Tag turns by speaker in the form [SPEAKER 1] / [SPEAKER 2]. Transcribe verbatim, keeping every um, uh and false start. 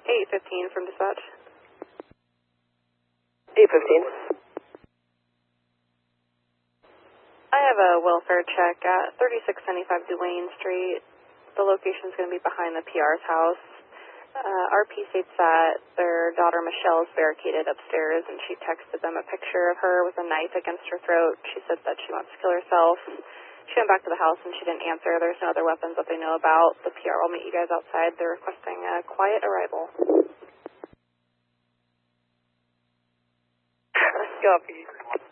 [SPEAKER 1] eight fifteen from dispatch.
[SPEAKER 2] eight fifteen.
[SPEAKER 1] I have a welfare check at thirty-six seventy-five Duane Street. The location is going to be behind the P R's house. Uh, R P states that their daughter Michelle is barricaded upstairs, and she texted them a picture of her with a knife against her throat. She said that she wants to kill herself. She went back to the house and she didn't answer. There's no other weapons that they know about. The P R will meet you guys outside. They're requesting a quiet arrival.
[SPEAKER 2] Copy.